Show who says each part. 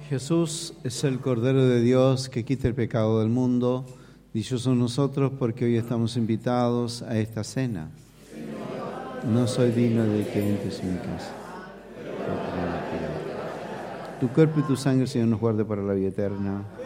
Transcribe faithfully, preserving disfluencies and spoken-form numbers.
Speaker 1: Jesús es el Cordero de Dios que quita el pecado del mundo. Dichosos nosotros porque hoy estamos invitados a esta cena. No soy digno de que entres en mi casa. Tu cuerpo y tu sangre, Señor, nos guarde para la vida eterna.